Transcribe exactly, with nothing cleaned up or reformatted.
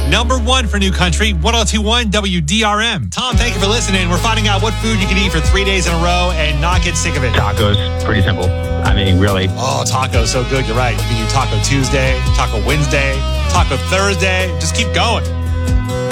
Number one for New Country, one oh two point one W D R M. Tom, thank you for listening. We're finding out what food you can eat for three days in a row and not get sick of it. Tacos, pretty simple. I mean, really. Oh, tacos, so good. You're right. You can do Taco Tuesday, Taco Wednesday, Taco Thursday. Just keep going.